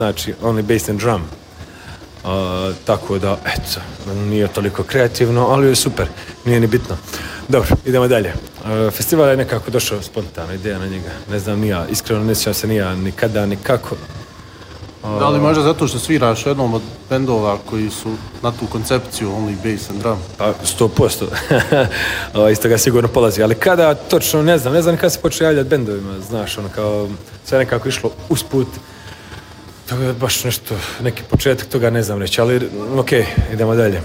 znači only bass and drum. Tako da, eto, nije toliko kreativno, ali je super, nije ni bitno. Dobro, idemo dalje. Festival je nekako došao spontano, ideja na njega. Ne znam ni ja, iskreno ne sjećam se ni ja nikada, nikako. Da li možda zato što sviraš jednom od bendova koji su na tu koncepciju only bass and drum? Pa 100%. Iz toga sigurno polazi, ali kada točno ne znam kada se počeo javljati bendovima, znaš, ono kao sve nekako išlo usput. To je baš nešto, neki početak toga ne znam reći, ali okej, idemo dalje.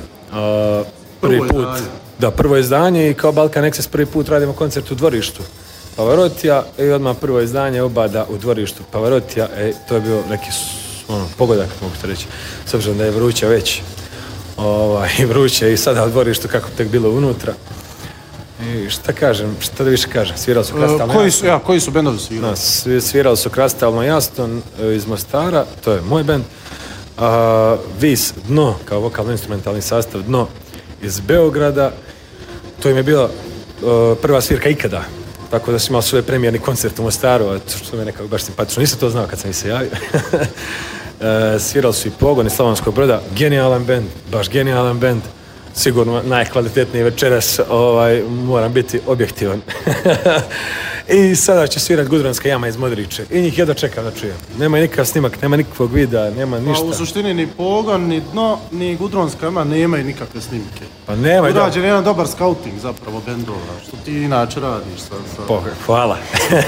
Prvo izdanje i kao Balkan Excess prvi put radimo koncert u dvorištu Pavarotija i odmah prvo izdanje Obada u dvorištu Pavarotija, to je bio neki pogodak, mogu to reći, s obzirom da je vruće već i vruće i sada u dvorištu kako tek bilo unutra. I šta da više kažem, svirali su Krastalno Jaston. Koji su bendovi svirali? Svirali su Krastalno Jaston iz Mostara, to je moj bend. Vis, Dno, kao vokalno-instrumentalni sastav, Dno iz Beograda. To im je bila prva svirka ikada. Tako da sam imao svoj premijerni koncert u Mostaru, što mi je nekako baš simpatično. Nisam to znao kad sam mi se javio. Svirali su i Pogon iz Slavonskog Broda. Genijalan bend, baš genijalan bend. Sigurno najkvalitetniji večeras, moram biti objektivan. I sada će svirati Gudronska jama iz Modriče. I njih jedva čekam da čujem. Nema nikakav snimak, nema nikakvog videa, nema ništa. Pa u suštini ni Pogon, ni Dno, ni Gudronska jama nemaju nikakve snimke. Pa nemaju. Urađen je jedan dobar scouting zapravo bendova, što ti inače radiš. Hvala.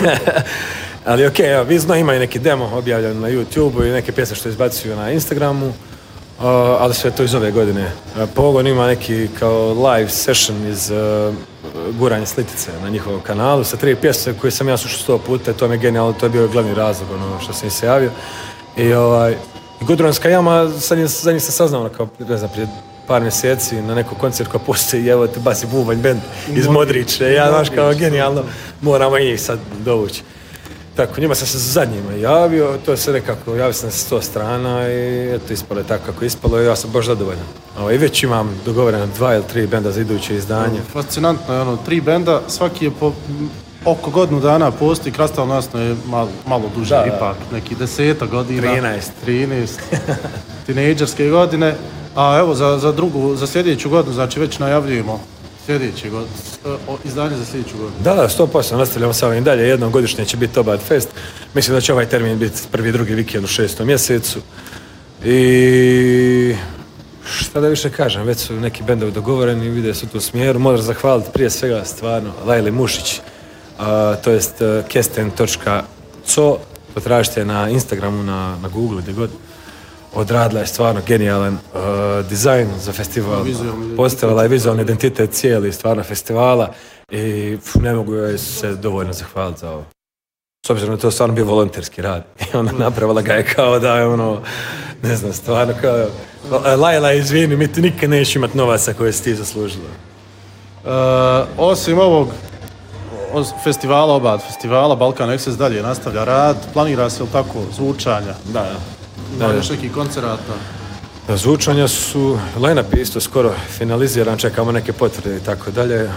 Ali okej, evo, Vizno ima i neki demo objavljen na YouTube-u i neke pjesme što izbacuju na Instagramu. Ali sve to iz ove godine. Pogon ima neki kao live session iz Guranje slitice na njihovom kanalu sa 3 pjesme koje sam ja slušao 100 puta, to mi je genijalno, to je bio glavni razlog što sam se javio. I Gudronska jama, za njih sam saznao kao, ne znam, prije par mjeseci na neko koncert koja postoji i evo te basi bubanj bend iz Modriče. Ja, znaš, kao genijalno, moramo i njih sad dovući. Tako, njima sam se zadnjima javio, to je sve nekako, javio sam se 100 strana i eto, ispalo je tako kako ispalo i ja sam baš zadovoljan. I već imam dogovoreno 2 ili 3 benda za iduće izdanje. Fascinantno je 3 benda, svaki je po oko godinu dana postoji, Krastalno Jasno je malo duže, ipak, neki 10 godina. 13. Tinejdžerske godine, a evo za sljedeću godinu, znači već najavljujemo izdanje za sljedeću godinu. Da, 100%, nastavljamo sa ovim dalje. Jednom godišnje će biti Obad Fest. Mislim da će ovaj termin biti prvi i drugi vikend u 6. mjesecu. I šta da više kažem, već su neki bendovi dogovoreni, vide su tu smjeru. Moram zahvaliti prije svega stvarno Lajli Mušić, to jest kesten.co, potražite na Instagramu, na Google, gdje god. Odradila je stvarno genijalan dizajn za festival, postavila je vizualni identitet cijeli stvarno festivala i ne mogu joj se dovoljno zahvaliti za ovo. S obzirom da to stvarno bio volonterski rad i ona napravila ga je kao da je ne znam, stvarno kao Lajla, izvini, mi ti nikad neću imati novaca koje si ti zaslužila. Osim ovog festivala, Obad festivala, Balkan Excess dalje nastavlja rad, planira se li tako zvučanja? Da. Ima još nekih koncerata? Zvučanja su, line-up je isto skoro finaliziran, čekamo neke potvrde i tako dalje.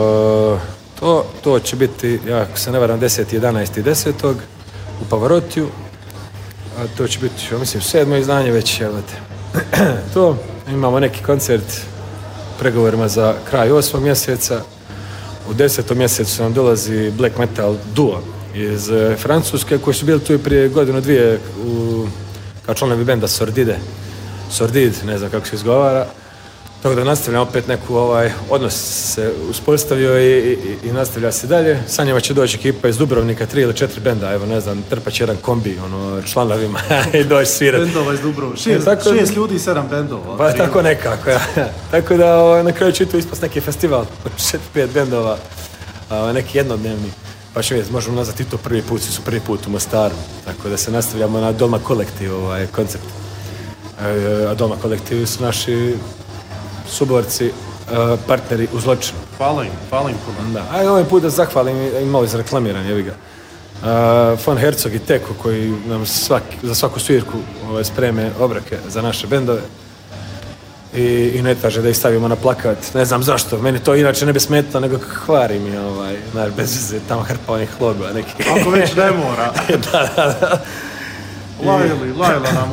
To će biti, ja ako se ne varam, 10. 11. 10. u Pavarotiju. To će biti, ja mislim, 7. izdanje već, to. Imamo neki koncert pregovorima za kraj 8. mjeseca. U 10. mjesecu nam dolazi black metal duo iz Francuske koji su bili tu i prije godinu dvije kao članovi benda Sordid, ne znam kako se izgovara. Tako da nastavljam opet neku odnos se uspostavio i nastavlja se dalje. Sa njima će doći ekipa iz Dubrovnika, 3 ili 4 benda, evo ne znam, trpać jedan kombi članovima i doći svirati. Bendova iz Dubrovnika, 6 ljudi i 7 bendova. Pa tako nekako, ja. Tako da na kraju će tu ispast neki festival od 4-5 bendova, neki jednodnevni. Pa ću vidjeti, možemo nazvati i to prvi put u Mostaru. Tako da se nastavljamo na Dolma Kolektiv koncept. A Dolma Kolektiv su naši suborci, partneri u zločinu. Hvala im puno. Da. A ovaj put da zahvalim i malo izreklamiran, jevi ga. Von Herzog i Teko koji nam za svaku svirku spreme obrake za naše bendove. I ne traže da ih stavimo na plakat. Ne znam zašto, meni to inače ne bi smetilo, nego hvari mi bez vize, tamo hrpa onih logova nekih. Ako već ne mora. Da. Lajla nam